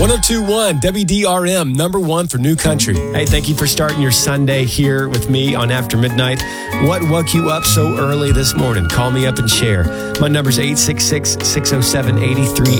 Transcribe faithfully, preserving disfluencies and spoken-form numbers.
ten twenty-one W D R M, number one for New Country. Hey, thank you for starting your Sunday here with me on After Midnight. What woke you up so early this morning? Call me up and share. My number's eight six six, six oh seven, eight three